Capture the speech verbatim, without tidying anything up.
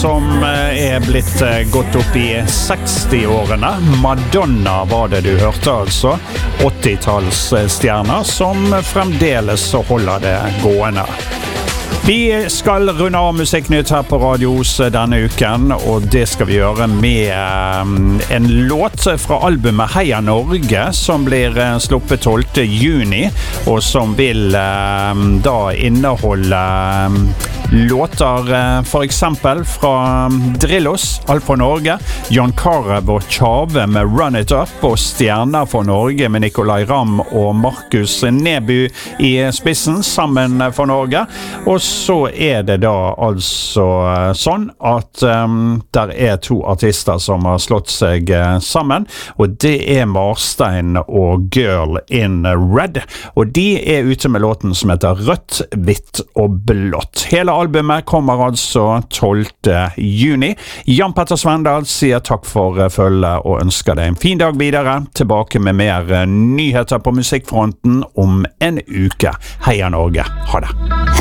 Som er blitt gått opp i seksti-årene. Madonna var det du hørte altså. åttitallsstjerner som fremdeles holder det gående. Vi skal runde av Musikknytt her på Radios denne uken, og det skal vi gjøre med en låt fra albumet Heia Norge, som blir sluppet tolvte juni, og som vil da inneholde låter for eksempel fra Drillos, Alt for Norge, Jon Carew og Tjave med Run It Up, og Stjerner for Norge med Nicolai Ramm og Markus Neby i spissen sammen for Norge. Og så er det da altså sånn at um, der er to artister som har slått seg uh, sammen, og det er Marstein og Girl in Red, og de er ute med låten som heter Rødt, Hvitt og Blått. Hele albumet kommer altså tolvte juni. Jan Petter Svendal sier takk for følget og ønsker deg en fin dag videre. Tilbake med mer nyheter på musikkfronten om en uke. Heia Norge. Ha det.